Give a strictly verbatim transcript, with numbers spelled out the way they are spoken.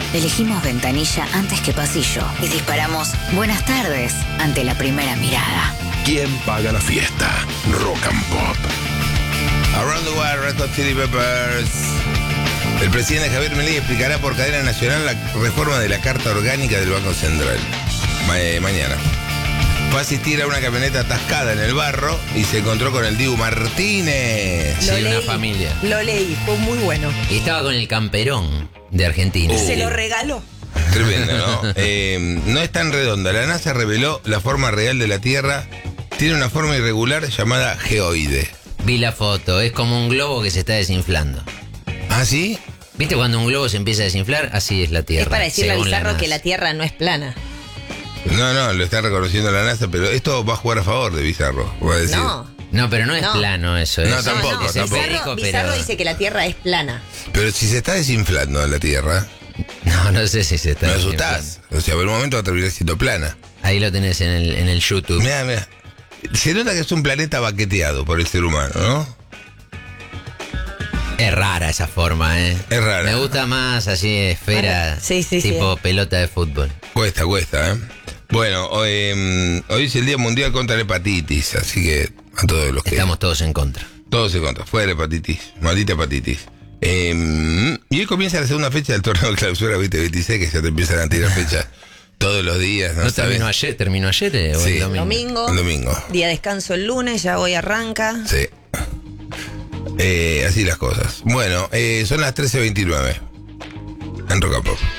elegimos ventanilla antes que pasillo y disparamos buenas tardes ante la primera mirada. ¿Quién paga la fiesta? Rock and Pop. Around the World, Red Hot Chili Peppers. El presidente Javier Milei explicará por cadena nacional la reforma de la Carta Orgánica del Banco Central. Ma- eh, mañana. Fue a asistir a una camioneta atascada en el barro y se encontró con el Dibu Martínez. Lo Sí, leí, una familia. Lo leí, fue muy bueno. Y estaba con el camperón de Argentina. Uh. Se lo regaló. Tremendo, ¿no? Eh, no es tan redonda. La NASA reveló la forma real de la Tierra. Tiene una forma irregular llamada geoide. Vi la foto, es como un globo que se está desinflando. ¿Ah, sí? ¿Viste cuando un globo se empieza a desinflar? Así es la Tierra. Es para decirle a según Bizarro NASA. que la Tierra no es plana. No, no, lo está reconociendo la NASA, pero esto va a jugar a favor de Bizarro. Va a decir. No. No, pero no es No. plano eso. No, es- tampoco, no, no. es tampoco. Bizarro, esférico, Bizarro pero- dice que la Tierra es plana. Pero si se está desinflando la Tierra, No, no sé si se está me desinflando. asustás. O sea, por un momento va a terminar siendo plana. Ahí lo tenés en el, en el YouTube. Mira, mira. Se nota que es un planeta baqueteado por el ser humano, ¿no? Es rara esa forma, ¿eh? Es rara. Me gusta más así, esfera, Ahora, sí, sí, tipo sí. pelota de fútbol. Cuesta, cuesta, ¿eh? Bueno, hoy, eh, hoy es el Día Mundial contra la Hepatitis, así que a todos los que... Estamos todos en contra. Todos se contra, fuera la hepatitis, maldita hepatitis. Eh, y hoy comienza la segunda fecha del torneo de clausura veinte veintiséis, que ya te empiezan a tirar fechas todos los días, ¿no, ¿No sabes? terminó ayer? ¿Terminó ayer eh, o Sí. el domingo? Domingo. El domingo, Día de descanso el lunes, ya hoy arranca. sí. Eh, así las cosas. Bueno, eh, son las trece veintinueve en Rock and Pop.